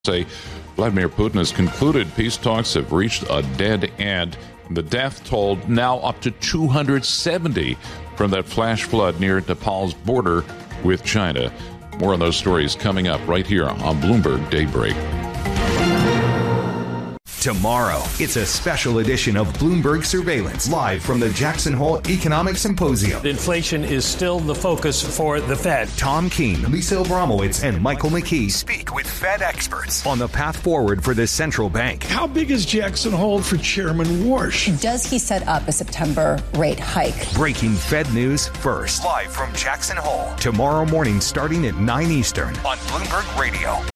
say Vladimir Putin has concluded peace talks have reached a dead end. The death toll now up to 270 from that flash flood near Nepal's border with China. More on those stories coming up right here on Bloomberg Daybreak. Tomorrow, it's a special edition of Bloomberg Surveillance, live from the Jackson Hole Economic Symposium. Inflation is still the focus for the Fed. Tom Keene, Lisa Abramowitz, and Michael McKee speak with Fed experts on the path forward for the central bank. How big is Jackson Hole for Chairman Warsh? Does he set up a September rate hike? Breaking Fed news first. Live from Jackson Hole. Tomorrow morning starting at 9 Eastern on Bloomberg Radio.